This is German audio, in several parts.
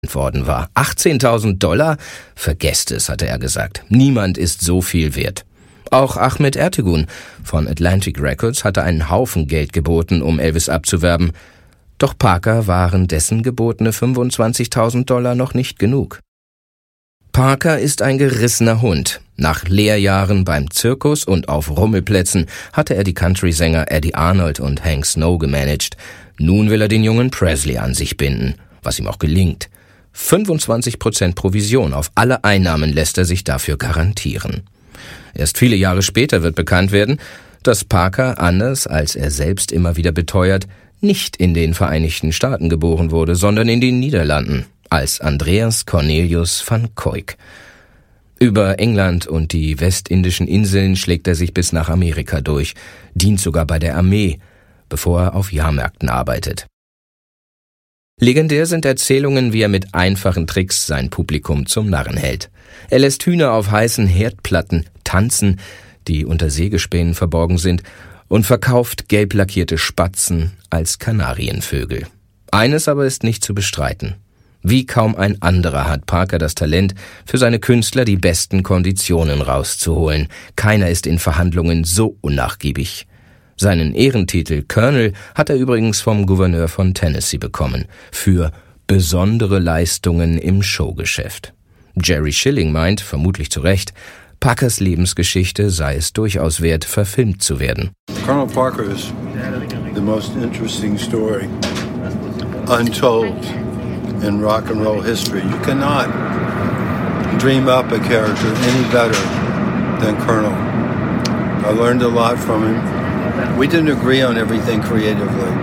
worden war. $18.000? Vergesst es, hatte er gesagt. Niemand ist so viel wert. Auch Ahmet Ertegun von Atlantic Records hatte einen Haufen Geld geboten, um Elvis abzuwerben. Doch Parker waren dessen gebotene $25.000 noch nicht genug. Parker ist ein gerissener Hund. Nach Lehrjahren beim Zirkus und auf Rummelplätzen hatte er die Country-Sänger Eddie Arnold und Hank Snow gemanagt. Nun will er den jungen Presley an sich binden, was ihm auch gelingt. 25% Provision auf alle Einnahmen lässt er sich dafür garantieren. Erst viele Jahre später wird bekannt werden, dass Parker, anders als er selbst immer wieder beteuert, nicht in den Vereinigten Staaten geboren wurde, sondern in den Niederlanden, als Andreas Cornelius van Cuyck. Über England und die westindischen Inseln schlägt er sich bis nach Amerika durch, dient sogar bei der Armee, bevor er auf Jahrmärkten arbeitet. Legendär sind Erzählungen, wie er mit einfachen Tricks sein Publikum zum Narren hält. Er lässt Hühner auf heißen Herdplatten tanzen, die unter Sägespänen verborgen sind, und verkauft gelb lackierte Spatzen als Kanarienvögel. Eines aber ist nicht zu bestreiten. Wie kaum ein anderer hat Parker das Talent, für seine Künstler die besten Konditionen rauszuholen. Keiner ist in Verhandlungen so unnachgiebig. Seinen Ehrentitel Colonel hat er übrigens vom Gouverneur von Tennessee bekommen, für besondere Leistungen im Showgeschäft. Jerry Schilling meint, vermutlich zu Recht, Parkers Lebensgeschichte sei es durchaus wert, verfilmt zu werden. Colonel Parker is the most interesting story untold in rock and roll history. You cannot dream up a character any better than Colonel. I learned a lot from him. We didn't agree on everything creatively,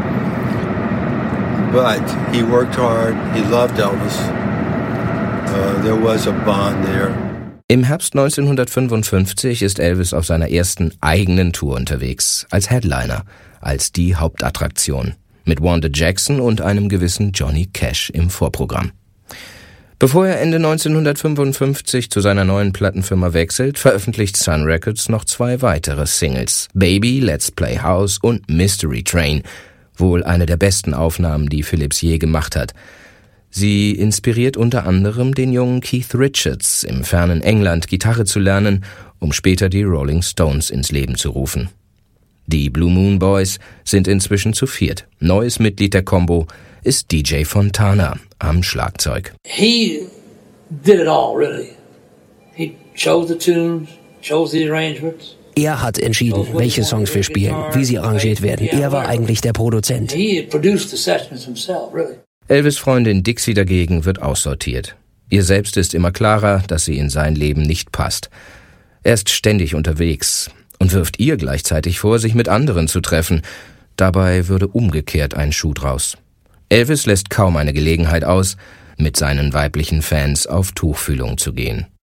but he worked hard. He loved Elvis. There was a bond there. Im Herbst 1955 ist Elvis auf seiner ersten eigenen Tour unterwegs, als Headliner, als die Hauptattraktion, mit Wanda Jackson und einem gewissen Johnny Cash im Vorprogramm. Bevor er Ende 1955 zu seiner neuen Plattenfirma wechselt, veröffentlicht Sun Records noch 2 weitere Singles, Baby, Let's Play House und Mystery Train, wohl eine der besten Aufnahmen, die Phillips je gemacht hat. Sie inspiriert unter anderem den jungen Keith Richards, im fernen England Gitarre zu lernen, um später die Rolling Stones ins Leben zu rufen. Die Blue Moon Boys sind inzwischen zu 4. Neues Mitglied der Combo ist DJ Fontana am Schlagzeug. He did it all, really. He chose the tunes, chose the arrangements. Er hat entschieden, welche Songs wir spielen, wie sie arrangiert werden. Er war eigentlich der Produzent. He produced the sessions himself, really. Elvis' Freundin Dixie dagegen wird aussortiert. Ihr selbst ist immer klarer, dass sie in sein Leben nicht passt. Er ist ständig unterwegs und wirft ihr gleichzeitig vor, sich mit anderen zu treffen. Dabei würde umgekehrt ein Schuh draus. Elvis lässt kaum eine Gelegenheit aus, mit seinen weiblichen Fans auf Tuchfühlung zu gehen.